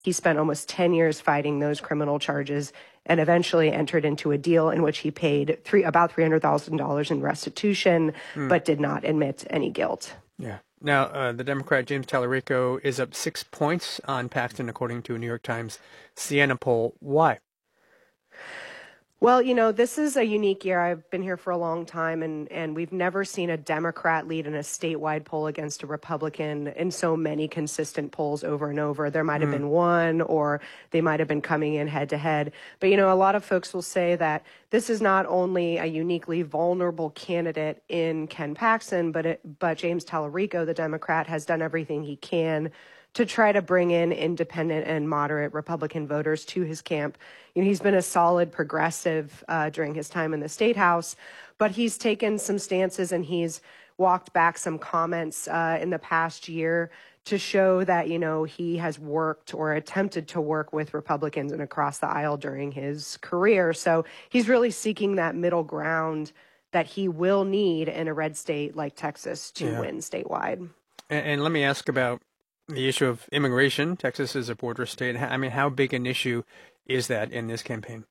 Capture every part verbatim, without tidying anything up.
He spent almost ten years fighting those criminal charges and eventually entered into a deal in which he paid three, about three hundred thousand dollars in restitution, mm. but did not admit any guilt. Yeah. Now, uh, the Democrat James Talarico is up six points on Paxton, according to a New York Times Siena poll. Why? Well, you know, this is a unique year. I've been here for a long time, and, and we've never seen a Democrat lead in a statewide poll against a Republican in so many consistent polls over and over. There might have mm. been one, or they might have been coming in head to head. But, you know, a lot of folks will say that this is not only a uniquely vulnerable candidate in Ken Paxton, but it, but James Talarico, the Democrat, has done everything he can to try to bring in independent and moderate Republican voters to his camp. You know, he's been a solid progressive uh, during his time in the State House, but he's taken some stances and he's walked back some comments uh, in the past year to show that, you know, he has worked or attempted to work with Republicans and across the aisle during his career. So he's really seeking that middle ground that he will need in a red state like Texas to yeah. win statewide. And, and let me ask about the issue of immigration. Texas is a border state. I mean, how big an issue is that in this campaign?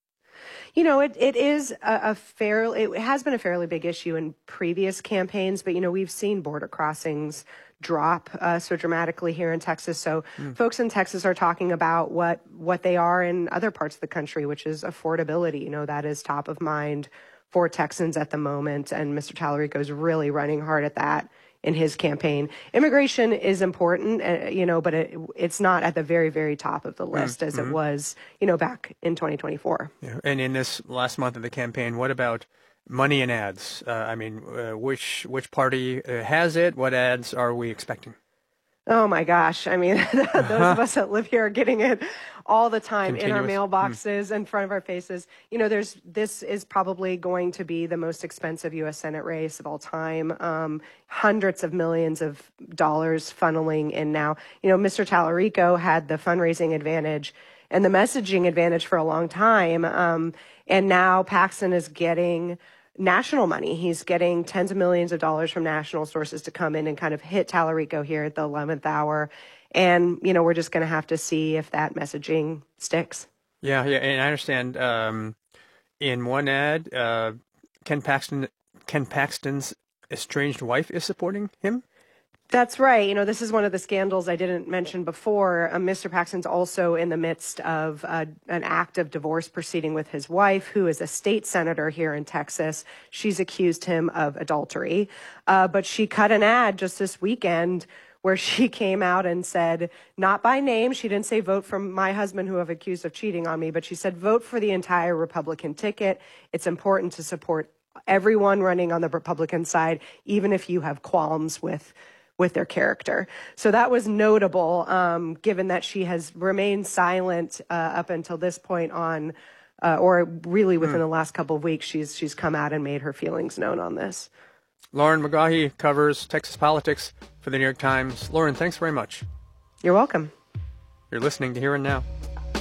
You know, it, it is a, a fair, it has been a fairly big issue in previous campaigns, but, you know, we've seen border crossings drop uh, so dramatically here in Texas. So mm. folks in Texas are talking about what, what they are in other parts of the country, which is affordability. You know, that is top of mind for Texans at the moment. And Mister Talarico is really running hard at that in his campaign. Immigration is important, uh, you know, but it, it's not at the very, very top of the list mm-hmm. as it was, you know, back in twenty twenty-four. Yeah. And in this last month of the campaign, what about money and ads? Uh, I mean, uh, which which party uh, has it? What ads are we expecting? Oh, my gosh. I mean, those of us that live here are getting it all the time Continuous. in our mailboxes, mm. in front of our faces. You know, there's this is probably going to be the most expensive U S Senate race of all time. Um, hundreds of millions of dollars funneling in now. You know, Mister Talarico had the fundraising advantage and the messaging advantage for a long time. Um, and now Paxton is getting national money. He's getting tens of millions of dollars from national sources to come in and kind of hit Talarico here at the eleventh hour. And, you know, we're just going to have to see if that messaging sticks. Yeah, yeah. And I understand um, in one ad, uh, Ken Paxton, Ken Paxton's estranged wife is supporting him. That's right. You know, this is one of the scandals I didn't mention before. Uh, Mister Paxton's also in the midst of uh, an active divorce proceeding with his wife, who is a state senator here in Texas. She's accused him of adultery, uh, but she cut an ad just this weekend where she came out and said, not by name, she didn't say vote for my husband who I've accused of cheating on me, but she said vote for the entire Republican ticket. It's important to support everyone running on the Republican side, even if you have qualms with with their character. So that was notable, um, given that she has remained silent uh, up until this point on, uh, or really within mm. the last couple of weeks, she's she's come out and made her feelings known on this. Lauren McGaughy covers Texas politics for the New York Times. Lauren, thanks very much. You're welcome. You're listening to Here and Now.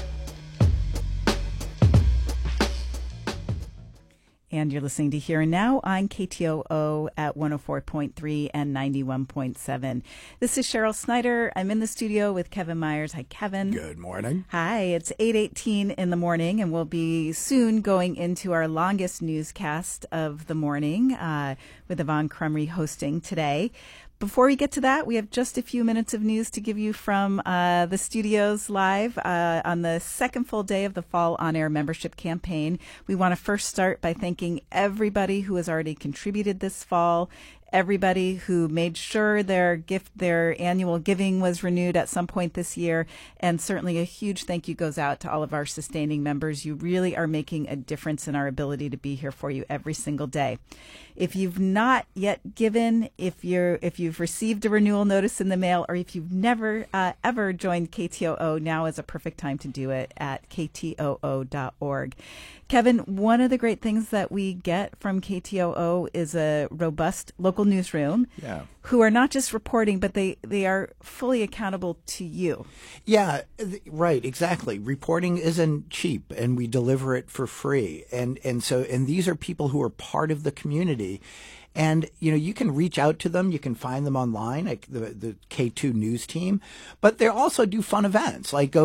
And you're listening to Here and Now on K T O O at one oh four point three and ninety-one point seven. This is Cheryl Snyder. I'm in the studio with Kevin Myers. Hi, Kevin. Good morning. Hi. It's eight eighteen in the morning, and we'll be soon going into our longest newscast of the morning uh, with Yvonne Crumry hosting today. Before we get to that, we have just a few minutes of news to give you from uh, the studios live uh, on the second full day of the Fall On Air membership campaign. We want to first start by thanking everybody who has already contributed this fall, everybody who made sure their gift, their annual giving was renewed at some point this year. And certainly a huge thank you goes out to all of our sustaining members. You really are making a difference in our ability to be here for you every single day. If you've not yet given, if you're if you've received a renewal notice in the mail, or if you've never uh, ever joined K T O O, now is a perfect time to do it at K T O O dot org. Kevin, one of the great things that we get from K T O O is a robust local newsroom yeah. who are not just reporting, but they, they are fully accountable to you. Yeah, right, exactly. Reporting isn't cheap, and we deliver it for free. And and so and these are people who are part of the community. And, you know, you can reach out to them. You can find them online, like the, the K two News team. But they also do fun events, like go